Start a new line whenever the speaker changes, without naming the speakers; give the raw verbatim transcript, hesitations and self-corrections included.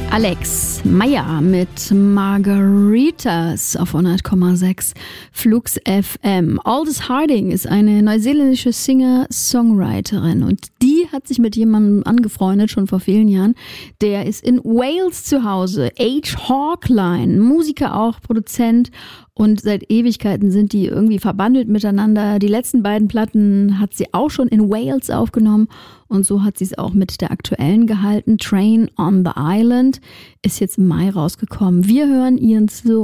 Alex Meyer mit Margaritas auf hundert Komma sechs Flux F M. Aldous Harding ist eine neuseeländische Singer-Songwriterin und die hat sich mit jemandem angefreundet, schon vor vielen Jahren. Der ist in Wales zu Hause. H. Hawkline, Musiker auch, Produzent. Und seit Ewigkeiten sind die irgendwie verbandelt miteinander. Die letzten beiden Platten hat sie auch schon in Wales aufgenommen. Und so hat sie es auch mit der aktuellen gehalten. Train on the Island ist jetzt im Mai rausgekommen. Wir hören ihren so